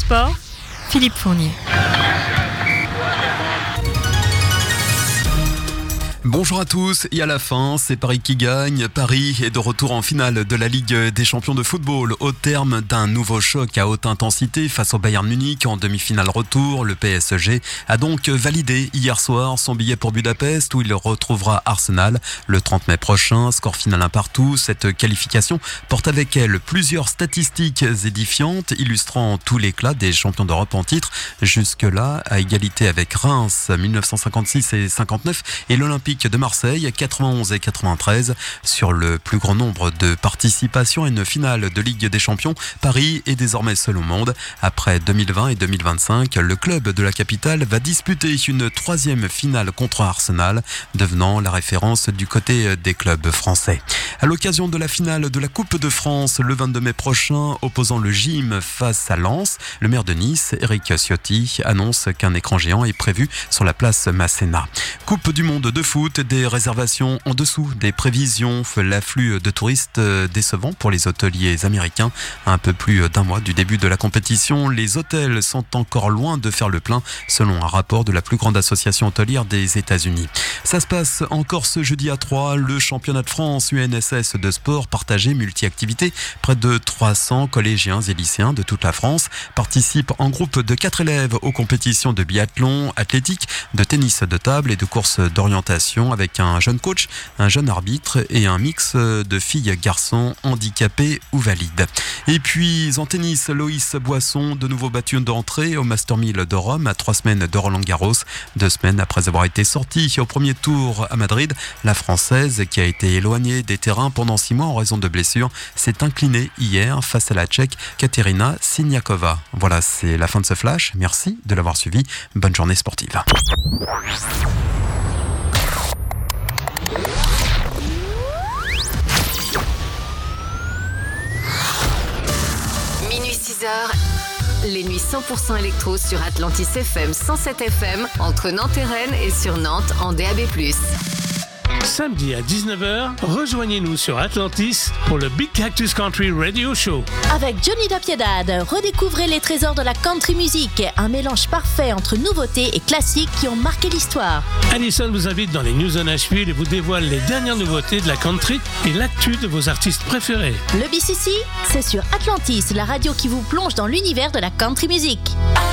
sport, Philippe Fournier. Bonjour à tous, et à la fin, c'est Paris qui gagne. Paris est de retour en finale de la Ligue des champions de football au terme d'un nouveau choc à haute intensité face au Bayern Munich en demi-finale retour. Le PSG a donc validé hier soir son billet pour Budapest où il retrouvera Arsenal le 30 mai prochain. Score final 1-1. Cette qualification porte avec elle plusieurs statistiques édifiantes illustrant tout l'éclat des champions d'Europe en titre. Jusque-là, à égalité avec Reims 1956 et 59 et l'Olympique de Marseille 91 et 93 sur le plus grand nombre de participations à une finale de Ligue des Champions. Paris est désormais seul au monde. Après 2020 et 2025, le club de la capitale va disputer une troisième finale contre Arsenal, devenant la référence du côté des clubs français. À l'occasion de la finale de la Coupe de France le 22 mai prochain, opposant le Gym face à Lens, le maire de Nice, Éric Ciotti, annonce qu'un écran géant est prévu sur la place Masséna. Coupe du monde de foot, des réservations en dessous des prévisions, l'afflux de touristes décevant pour les hôteliers américains. Un peu plus d'un mois du début de la compétition, les hôtels sont encore loin de faire le plein, selon un rapport de la plus grande association hôtelière des États-Unis. Ça se passe encore ce jeudi à Troyes, le championnat de France UNSS de sport partagé multi-activités. Près de 300 collégiens et lycéens de toute la France participent en groupe de 4 élèves aux compétitions de biathlon, athlétique, de tennis de table et de course d'orientation avec un jeune coach, un jeune arbitre et un mix de filles, garçons, handicapés ou valides. Et puis en tennis, Loïs Boisson, de nouveau battu d'entrée au Master 1000 de Rome à 3 semaines de Roland-Garros. 2 semaines après avoir été sortie au premier tour à Madrid, la Française, qui a été éloignée des terrains pendant 6 mois en raison de blessures, s'est inclinée hier face à la Tchèque Kateřina Siniakova. Voilà, c'est la fin de ce flash. Merci de l'avoir suivi. Bonne journée sportive. Minuit 6h, les nuits 100% électro sur Atlantis FM 107 FM entre Nantes et Rennes et sur Nantes en DAB+. Samedi à 19h, rejoignez-nous sur Atlantis pour le Big Cactus Country Radio Show. Avec Johnny Dapiedad, redécouvrez les trésors de la country music, un mélange parfait entre nouveautés et classiques qui ont marqué l'histoire. Alison vous invite dans les News on Nashville et vous dévoile les dernières nouveautés de la country et l'actu de vos artistes préférés. Le BCC, c'est sur Atlantis, la radio qui vous plonge dans l'univers de la country music.